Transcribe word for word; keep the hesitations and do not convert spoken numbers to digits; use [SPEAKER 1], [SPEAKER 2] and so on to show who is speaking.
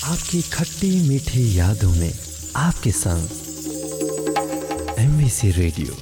[SPEAKER 1] आपकी खट्टी मीठी यादों में आपके संग एमबीसी रेडियो।